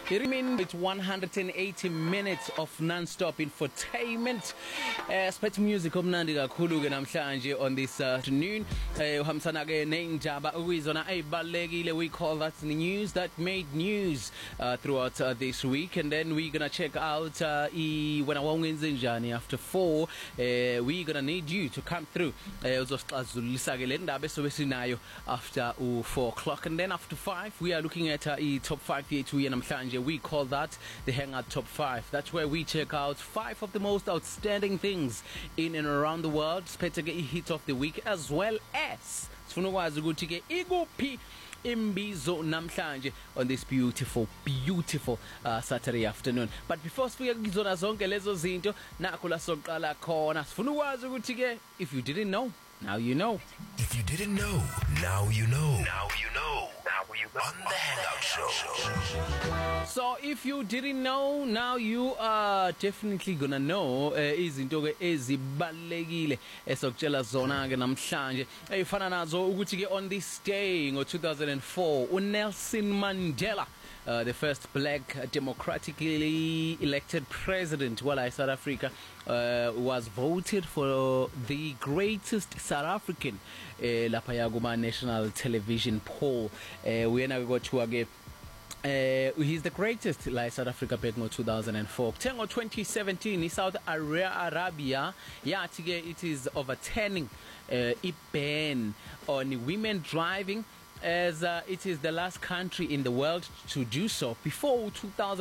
It means it's 180 minutes of non-stop infotainment. Spect music omnandi kakhulu ke namhlanje on this afternoon. Uhamsana ke neindaba ukuyizona ezibalekile. We call that the news that made news throughout this week, and then we're gonna check out wena wawungenze njani after 4. We're gonna need you to come through. Uzosixazulisa ke le ndaba esobesinayo after 4 o'clock, and then after 5 we are looking at top 5 yethu namhlanje. We call that the Hangout Top 5. That's where we check out 5 of the most outstanding things in and around the world. Spethe ke hit of the week, as well as sifuna ukwazi ukuthi ke ikuphi imbizo namhlanje on this beautiful Saturday afternoon. But before sifike kuzona zonke lezo zinto, nakho la soqala khona sifuna ukwazi ukuthi ke if you didn't know, now you know. If you didn't know, now you know. Now you know. Now you know. On the Hangout Show. So if you didn't know, now you are definitely gonna know izinto ke ezibalekile esokutshela zona ke namhlanje efana nazo ukuthi ke on this day ngo 2004 uNelson Mandela, the first black democratically elected president while South Africa, was voted for the greatest South African lapha ya kuma national television poll. Uyena kwathiwa ke he's the greatest like South Africa back in 2004. Tengo 2017 Saudi Arabia yathi ke it is overturning a ban on women driving, as it is the last country in the world to do so. Before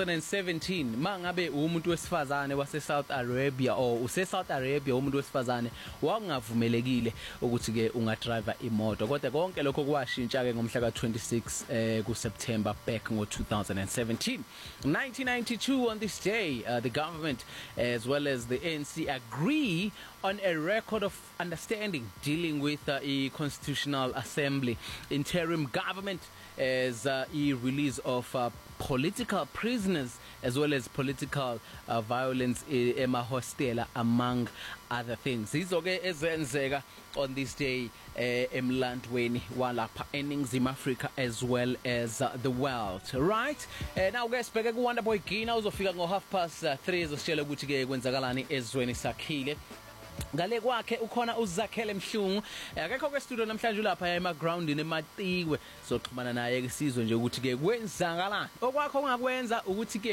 2017 mangabe umuntu wesifazane wase South Arabia or use South Arabia umuntu wesifazane wakungavumelekile ukuthi ke ungadrive imoto, kodwa konke lokho kwashintsha ke ngomhla ka 26 ku September back ngo 2017. 1992 on this day the government as well as the ANC agree on a record of understanding dealing with a constitutional assembly interim government as a release of political prisoners as well as political violence emahostela, among other things. Izoke ezenzeka on this day emlandweni walapha eNingizimu Africa as well as the world, right? Now guys, bheke ku Wonder Boy Gina uzofika ngo 3:30 ezositshela ukuthi ke kwenzakalani ezweni sakhile. Ngale kwakhe ukhona uZakhele Mhlungu akekho ke studio namhlanje lapha ema ground eMatiwe, soxhumana naye ke sizwe nje ukuthi ke kwenzakalani. Okwakho ongakwenza ukuthi ke